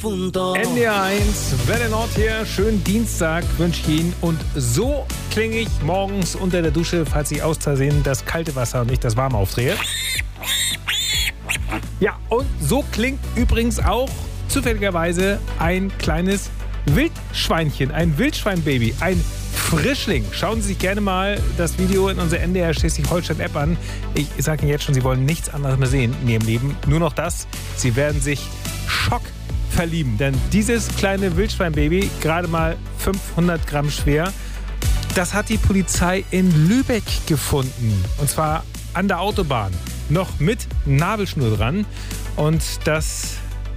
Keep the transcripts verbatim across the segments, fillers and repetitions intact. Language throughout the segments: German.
difunto. N D R eins, Welle Nord hier. Schönen Dienstag wünsche ich Ihnen. Und so klinge ich morgens unter der Dusche, falls ich aus Versehen das kalte Wasser und nicht das warme aufdrehe. Ja, und so klingt übrigens auch zufälligerweise ein kleines Wildschweinchen, ein Wildschweinbaby, ein Frischling. Schauen Sie sich gerne mal das Video in unserer N D R Schleswig-Holstein-App an. Ich sage Ihnen jetzt schon, Sie wollen nichts anderes mehr sehen in Ihrem Leben. Nur noch das. Sie werden sich Schock verlieben. Denn dieses kleine Wildschweinbaby, gerade mal fünfhundert Gramm schwer, das hat die Polizei in Lübeck gefunden. Und zwar an der Autobahn. Noch mit Nabelschnur dran. Und das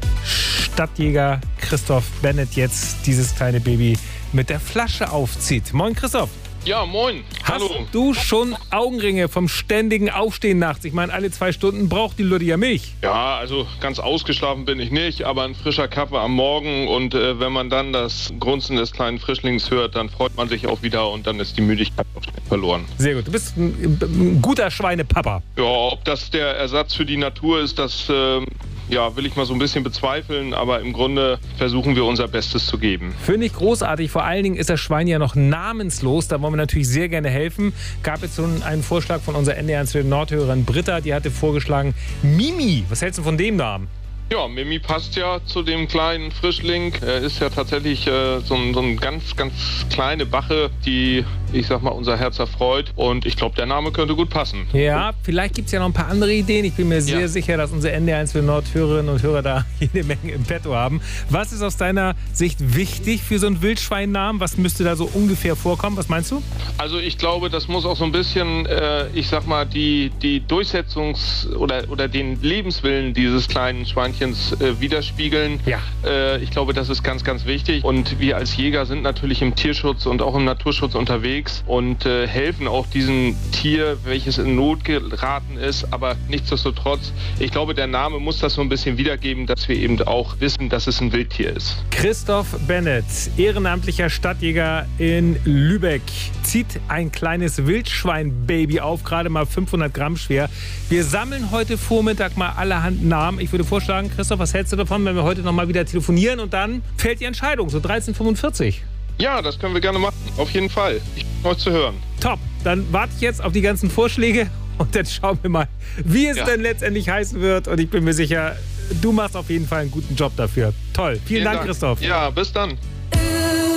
Stadtjäger Christoph Bennett jetzt dieses kleine Baby mit der Flasche aufzieht. Moin Christoph. Ja, moin. Hallo. Hast du schon Augenringe vom ständigen Aufstehen nachts? Ich meine, alle zwei Stunden braucht die Lütte ja Milch. Ja, also ganz ausgeschlafen bin ich nicht, aber ein frischer Kaffee am Morgen und äh, wenn man dann das Grunzen des kleinen Frischlings hört, dann freut man sich auch wieder und dann ist die Müdigkeit auch schnell verloren. Sehr gut, du bist ein, ein guter Schweinepapa. Ja, ob das der Ersatz für die Natur ist, das äh, ja, will ich mal so ein bisschen bezweifeln, aber im Grunde versuchen wir unser Bestes zu geben. Finde ich großartig. Vor allen Dingen ist das Schwein ja noch namenslos. Da wollen wir natürlich sehr gerne helfen. Gab jetzt schon einen Vorschlag von unserer N D R eins Nordhörerin Britta. Die hatte vorgeschlagen, Mimi. Was hältst du von dem Namen? Ja, Mimi passt ja zu dem kleinen Frischling. Er ist ja tatsächlich äh, so, ein, so ein ganz, ganz kleine Bache, die, ich sag mal, unser Herz erfreut. Und ich glaube, der Name könnte gut passen. Ja, vielleicht gibt es ja noch ein paar andere Ideen. Ich bin mir sehr ja. sicher, dass unsere N D R eins Nord-Hörerinnen und Hörer da jede Menge im Petto haben. Was ist aus deiner Sicht wichtig für so einen Wildschweinnamen? Was müsste da so ungefähr vorkommen? Was meinst du? Also ich glaube, das muss auch so ein bisschen, äh, ich sag mal, die, die Durchsetzungs- oder, oder den Lebenswillen dieses kleinen Schweinchens äh, widerspiegeln. Ja. Äh, ich glaube, das ist ganz, ganz wichtig. Und wir als Jäger sind natürlich im Tierschutz und auch im Naturschutz unterwegs und äh, helfen auch diesem Tier, welches in Not geraten ist. Aber nichtsdestotrotz, ich glaube, der Name muss das so ein bisschen wiedergeben, dass wir eben auch wissen, dass es ein Wildtier ist. Christoph Bennett, ehrenamtlicher Stadtjäger in Lübeck, zieht ein kleines Wildschweinbaby auf, gerade mal fünfhundert Gramm schwer. Wir sammeln heute Vormittag mal allerhand Namen. Ich würde vorschlagen, Christoph, was hältst du davon, wenn wir heute noch mal wieder telefonieren und dann fällt die Entscheidung, so dreizehn Uhr fünfundvierzig? Ja, das können wir gerne machen, auf jeden Fall. Ich bin euch zu hören. Top, dann warte ich jetzt auf die ganzen Vorschläge und dann schauen wir mal, wie es ja. denn letztendlich heißen wird. Und ich bin mir sicher, du machst auf jeden Fall einen guten Job dafür. Toll, vielen, vielen Dank, Dank, Christoph. Ja, bis dann.